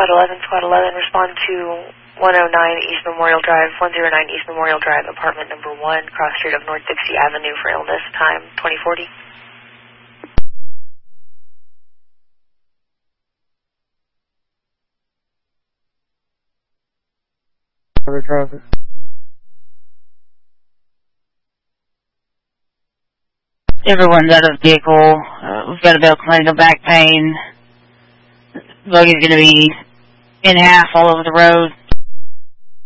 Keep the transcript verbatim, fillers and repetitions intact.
Squad eleven, Squad eleven, respond to one oh nine East Memorial Drive, one oh nine East Memorial Drive, apartment number one, cross street of North Dixie Avenue for illness, time twenty forty. Traffic. Everyone's out of the vehicle. Uh, we've got a belt claim of back pain. Buggy's going to be in half all over the road.